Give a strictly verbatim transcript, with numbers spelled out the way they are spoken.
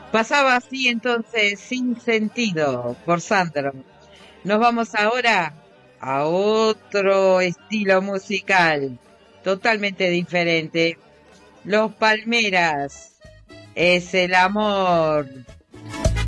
Pasaba así entonces, sin sentido, por Sandro. Nos vamos ahora a otro estilo musical, totalmente diferente. Los Palmeras, es el amor.